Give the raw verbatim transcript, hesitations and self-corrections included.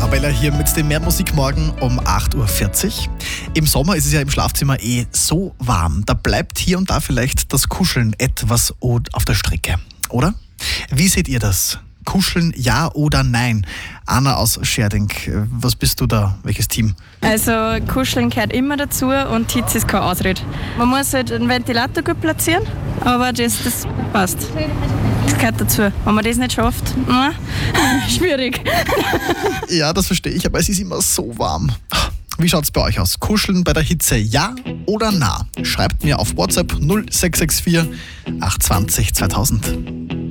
Arabella hier mit dem Mehr Musik morgen um acht Uhr vierzig. Im Sommer ist es ja im Schlafzimmer eh so warm. Da bleibt hier und da vielleicht das Kuscheln etwas auf der Strecke, oder? Wie seht ihr das? Kuscheln, ja oder nein? Anna aus Scherding, was bist du da? Welches Team? Also Kuscheln gehört immer dazu und Hitze ist keine Ausrede. Man muss halt einen Ventilator gut platzieren, aber das, das passt. Das gehört dazu. Wenn man das nicht schafft, na, schwierig. Ja, das verstehe ich, aber es ist immer so warm. Wie schaut es bei euch aus? Kuscheln bei der Hitze, ja oder na? Schreibt mir auf WhatsApp null sechs sechs vier acht zwei null zweitausend.